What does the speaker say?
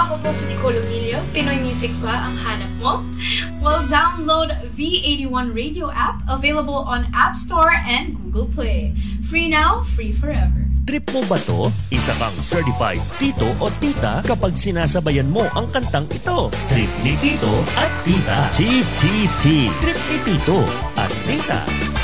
ako po si Nicole Ovilio. Pinoy music ba ang hanap mo? Well, download V81 Radio app, available on App Store and Google Play. Free now, free forever. Trip mo ba to? Isa kang certified tito o tita kapag sinasabayan mo ang kantang ito. Trip ni tito at tita. TTT. Trip ni tito at tita.